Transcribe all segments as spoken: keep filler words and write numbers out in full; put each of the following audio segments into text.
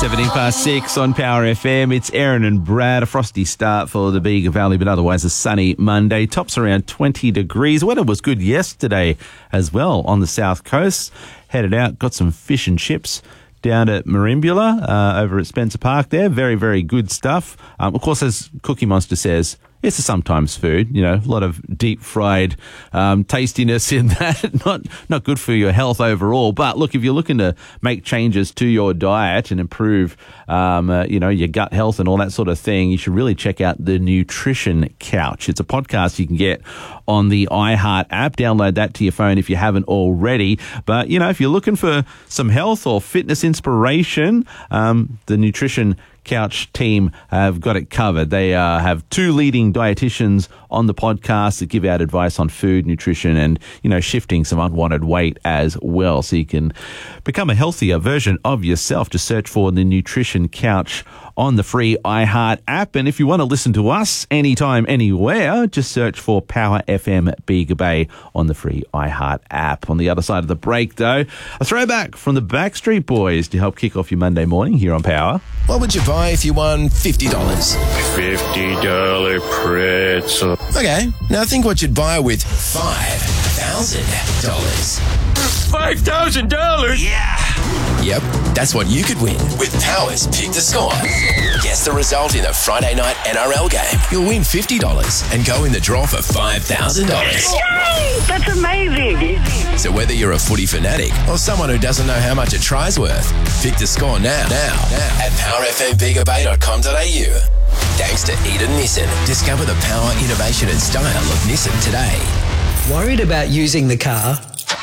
seventeen past six on Power F M. It's Aaron and Brad. A frosty start for the Bega Valley, but otherwise a sunny Monday. Tops around twenty degrees. Weather was good yesterday as well on the south coast. Headed out, got some fish and chips down at Marimbula uh, over at Spencer Park there. Very, very good stuff. Um, of course, as Cookie Monster says, it's a sometimes food, you know, a lot of deep fried um, tastiness in that. not not good for your health overall. But look, if you're looking to make changes to your diet and improve, um, uh, you know, your gut health and all that sort of thing, you should really check out the Nutrition Couch. It's a podcast you can get on the iHeart app. Download that to your phone if you haven't already. But, you know, if you're looking for some health or fitness inspiration, um, the Nutrition Couch team have got it covered. They uh, have two leading dietitians on the podcast that give out advice on food, nutrition, and, you know, shifting some unwanted weight as well. So you can become a healthier version of yourself. Just search for the Nutrition Couch on the free iHeart app. And if you want to listen to us anytime, anywhere, just search for Power F M Bega Bay on the free iHeart app. On the other side of the break, though, a throwback from the Backstreet Boys to help kick off your Monday morning here on Power. What would you buy if you won fifty dollars? fifty dollar pretzel. Okay, now think what you'd buy with five thousand dollars. five thousand dollars? Yeah! Yep, that's what you could win with Power's Pick the Score. Guess the result in the Friday night N R L game. You'll win fifty dollars and go in the draw for five thousand dollars. Yay! That's amazing! So whether you're a footy fanatic or someone who doesn't know how much a try's worth, pick the score now, now, now at power f m bega bay dot com dot a u. Thanks to Eden Nissan. Discover the power, innovation and style of Nissan today. Worried about using the car?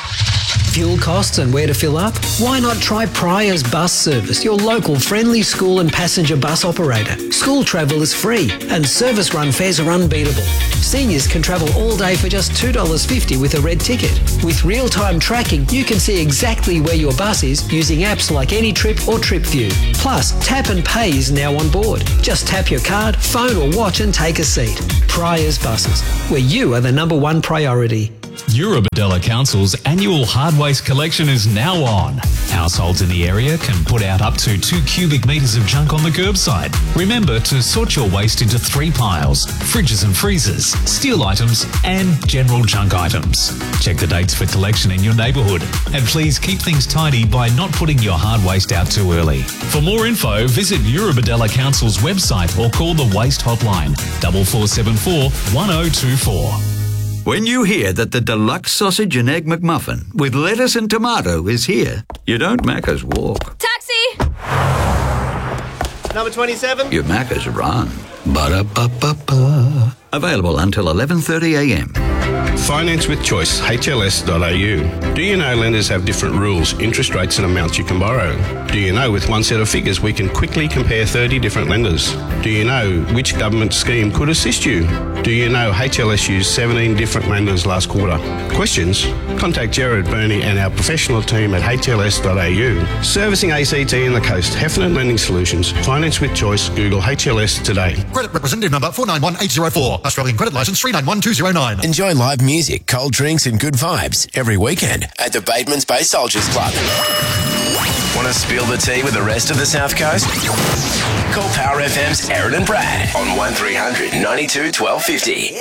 Fuel costs and where to fill up? Why not try Pryor's Bus Service, your local friendly school and passenger bus operator? School travel is free and service run fares are unbeatable. Seniors can travel all day for just two dollars fifty with a red ticket. With real-time tracking, you can see exactly where your bus is using apps like AnyTrip or TripView. Plus, Tap and Pay is now on board. Just tap your card, phone or watch and take a seat. Pryor's Buses, where you are the number one priority. Eurobodalla Council's annual hard waste collection is now on. Households in the area can put out up to two cubic metres of junk on the curbside. Remember to sort your waste into three piles: fridges and freezers, steel items and general junk items. Check the dates for collection in your neighbourhood and please keep things tidy by not putting your hard waste out too early. For more info, visit Eurobodalla Council's website or call the Waste Hotline four four seven four, one oh two four. When you hear that the deluxe sausage and egg McMuffin with lettuce and tomato is here, you don't Macca's walk. Taxi! Number twenty-seven. You Macca's run. Ba-da-ba-ba-ba. Available until eleven thirty a m. Finance with Choice, H L S dot a u. Do you know lenders have different rules, interest rates and amounts you can borrow? Do you know with one set of figures we can quickly compare thirty different lenders? Do you know which government scheme could assist you? Do you know H L S used seventeen different lenders last quarter? Questions? Contact Gerard Burney and our professional team at H L S dot a u. Servicing A C T and the coast, Heffernan Lending Solutions. Finance with Choice, Google H L S today. Credit representative number four nine one eight zero four. Australian credit licence three nine one two zero nine. Enjoy live music, cold drinks and good vibes every weekend at the Batemans Bay Soldiers Club. Want to spill the tea with the rest of the South Coast? Call Power F M's Aaron and Brad on one three hundred ninety-two twelve fifty.